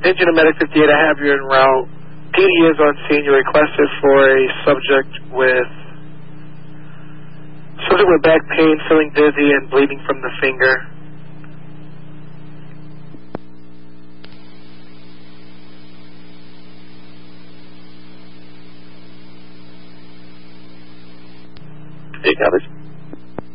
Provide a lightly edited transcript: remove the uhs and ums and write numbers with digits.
Engine Medic 58, I have you en route. PD is on scene. You requested for a subject with back pain, feeling dizzy, and bleeding from the finger. Hey, copies.